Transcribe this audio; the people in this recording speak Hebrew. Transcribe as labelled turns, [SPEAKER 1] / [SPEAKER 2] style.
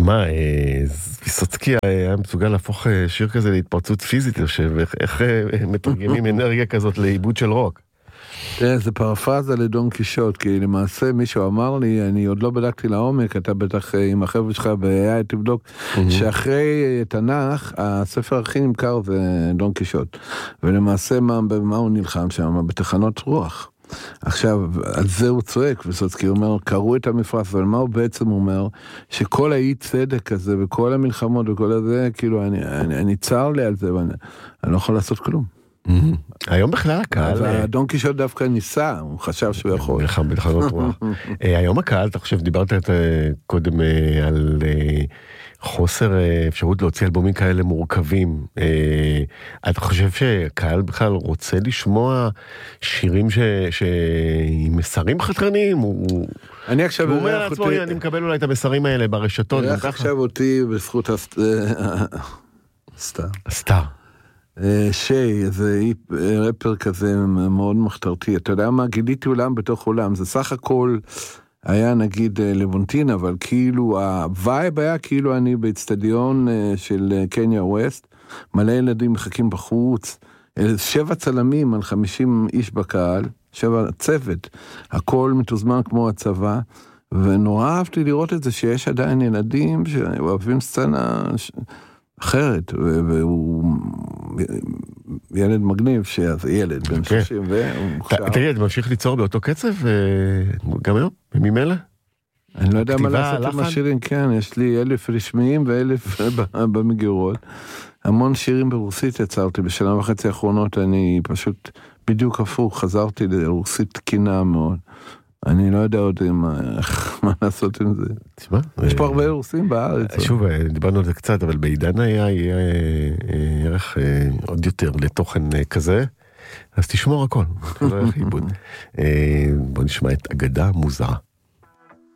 [SPEAKER 1] תשמע, ויסוצקי היה מסוגל להפוך שיר כזה להתפרצות פיזית, איך מתרגמים אנרגיה כזאת לאיבוד של רוק?
[SPEAKER 2] זה פרפרזה לדון קישוט, כי למעשה מישהו אמר לי, אני עוד לא בדקתי לעומק, אתה בטח עם החבר'ה שלך והיה תבדוק, שאחרי תנ"ך, הספר הכי נמכר זה דון קישוט, ולמעשה במה הוא נלחם שם? בתחנות רוח. עכשיו, על זה הוא צועק, ויסוצקי אומר, קראו את המפרש, אבל מה הוא בעצם אומר? שכל האי צדק הזה, וכל המלחמות וכל הזה, כאילו, אני צר לי על זה, ואני לא יכול לעשות כלום.
[SPEAKER 1] היום בכלל הקהל...
[SPEAKER 2] דון קישוט דווקא ניסה, הוא חשב שהוא יכול.
[SPEAKER 1] נלחם בתחנות רוח. היום הקהל, אתה חושב, דיברת קודם על חוסר אפשרות להוציא אלבומים כאלה מורכבים. אתה חושב שהקהל בכלל רוצה לשמוע שירים עם מסרים חתרניים?
[SPEAKER 2] אני עכשיו...
[SPEAKER 1] הוא אומר לעצמו, אני מקבל אולי את המסרים האלה ברשתות.
[SPEAKER 2] איך עכשיו אותי בזכות
[SPEAKER 1] הסטאר.
[SPEAKER 2] שי, איזה רפר כזה מאוד מחתרתי. אתה יודע מה? גיליתי עולם בתוך עולם. זה סך הכל היה נגיד לבונטין, אבל כאילו הווייב היה כאילו אני באצטדיון של קניה ווסט, מלא ילדים מחכים בחוץ, 7 צלמים על 50 איש בקהל, 7 צוות, הכל מתוזמן כמו הצבא, ונורא אהבתי לראות את זה שיש עדיין ילדים שאוהבים סצנה אחרת, והוא ילד מגניב, שזה ילד בן 60, והוא מוכשר.
[SPEAKER 1] תגיד, אתה ממשיך ליצור באותו קצב, גם היום, ממילא?
[SPEAKER 2] אני לא יודע מה לעשות עם השירים, כן, יש לי 1,000 רשמיים ו1,000 במגירות. המון שירים ברוסית יצרתי, בשנה וחצי האחרונות אני פשוט בדיוק הפוך, חזרתי לרוסית תקינה מאוד. אני לא יודע עוד מה לעשות עם זה. תשמע, יש פה הרבה רוסים בארץ.
[SPEAKER 1] שוב, דיברנו על זה קצת, אבל בעידן יהיה ערך עוד יותר לתוכן כזה, אז תשמור הכל. בוא נשמע את אגדה מוזרה.